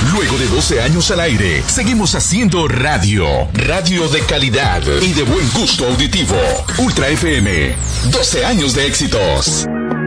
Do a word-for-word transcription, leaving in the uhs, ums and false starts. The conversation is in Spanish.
Luego de doce años al aire, seguimos haciendo radio. Radio de calidad y de buen gusto auditivo. Ultra F M. doce años de éxitos.